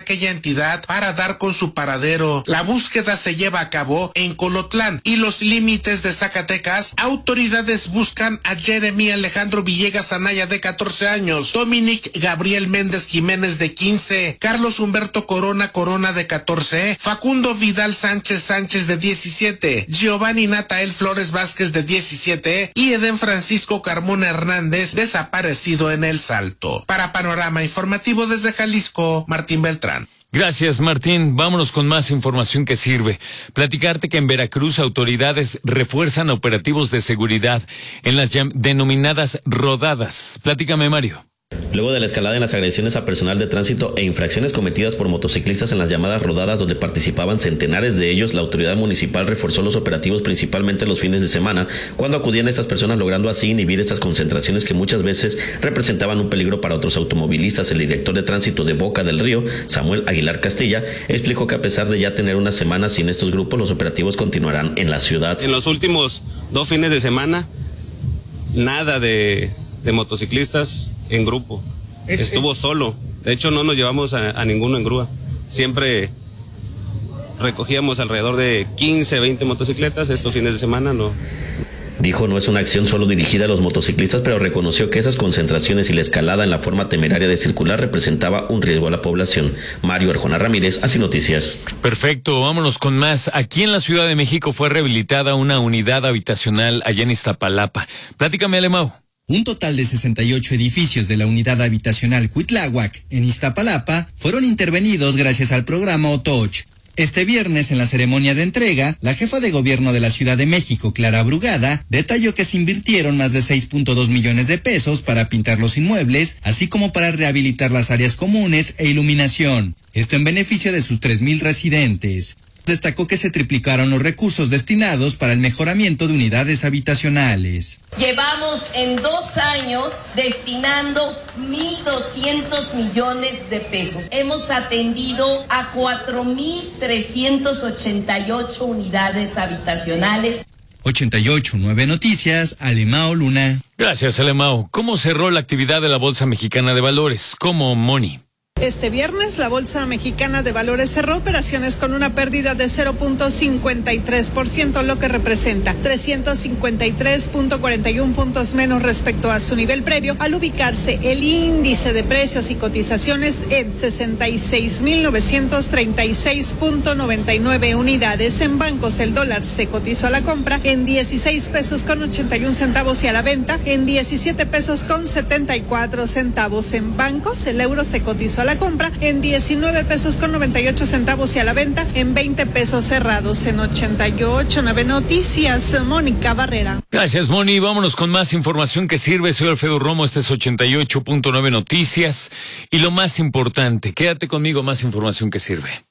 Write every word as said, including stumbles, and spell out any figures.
aquella entidad para dar con su paradero. La búsqueda se lleva a cabo en Colotlán y los límites de Zacatecas. Autoridades buscan a Jeremy Alejandro Villegas Anaya, de catorce años, Dominic Gabriel Méndez Jiménez, de quince, Carlos Humberto Corona Corona, de catorce, Facundo Vidal Sánchez Sánchez, de diecisiete, Giovanni Natael Flores Vázquez, de diecisiete, y Eden Francisco Carmona Hernández, desaparecido en El Salto. Para Panorama Informativo desde Jalisco, Martín Beltrán. Gracias, Martín. Vámonos con más información que sirve. Platicarte que en Veracruz autoridades refuerzan operativos de seguridad en las denominadas rodadas. Platícame, Mario. Luego de la escalada en las agresiones a personal de tránsito e infracciones cometidas por motociclistas en las llamadas rodadas, donde participaban centenares de ellos, la autoridad municipal reforzó los operativos principalmente los fines de semana, cuando acudían estas personas, logrando así inhibir estas concentraciones que muchas veces representaban un peligro para otros automovilistas. El director de tránsito de Boca del Río, Samuel Aguilar Castilla, explicó que a pesar de ya tener una semana sin estos grupos, los operativos continuarán en la ciudad. En los últimos dos fines de semana, nada de, de motociclistas en grupo, es, estuvo es... solo. De hecho, no nos llevamos a, a ninguno en grúa. Siempre recogíamos alrededor de quince, veinte motocicletas. Estos fines de semana no. Dijo, no es una acción solo dirigida a los motociclistas, pero reconoció que esas concentraciones y la escalada en la forma temeraria de circular representaba un riesgo a la población. Mario Arjona Ramírez, Así Noticias. Perfecto, vámonos con más. Aquí en la Ciudad de México fue rehabilitada una unidad habitacional allá en Iztapalapa. Platícame, Alemão. Un total de sesenta y ocho edificios de la unidad habitacional Cuitláhuac en Iztapalapa fueron intervenidos gracias al programa Otoch. Este viernes, en la ceremonia de entrega, la jefa de gobierno de la Ciudad de México, Clara Brugada, detalló que se invirtieron más de seis punto dos millones de pesos para pintar los inmuebles, así como para rehabilitar las áreas comunes e iluminación. Esto en beneficio de sus tres mil residentes. Destacó que se triplicaron los recursos destinados para el mejoramiento de unidades habitacionales. Llevamos en dos años destinando mil doscientos millones de pesos. Hemos atendido a cuatro mil trescientas ochenta y ocho unidades habitacionales. ochenta y ocho, nueve Noticias, Alemão Luna. Gracias, Alemão. ¿Cómo cerró la actividad de la Bolsa Mexicana de Valores? ¿Cómo, Moni? Este viernes, la Bolsa Mexicana de Valores cerró operaciones con una pérdida de cero punto cincuenta y tres por ciento, lo que representa trescientos cincuenta y tres punto cuarenta y uno puntos menos respecto a su nivel previo, al ubicarse el índice de precios y cotizaciones en sesenta y seis mil novecientos treinta y seis punto noventa y nueve unidades. En bancos, el dólar se cotizó a la compra en dieciséis pesos con ochenta y un centavos y a la venta en diecisiete pesos con setenta y cuatro centavos. En bancos, el euro se cotizó a la compra en diecinueve pesos con noventa y ocho centavos y a la venta en veinte pesos cerrados. En ochenta y ocho, nueve Noticias, Mónica Barrera. Gracias, Moni. Vámonos con más información que sirve. Soy Alfredo Romo, este es ochenta y ocho punto nueve Noticias. Y lo más importante, quédate conmigo, más información que sirve.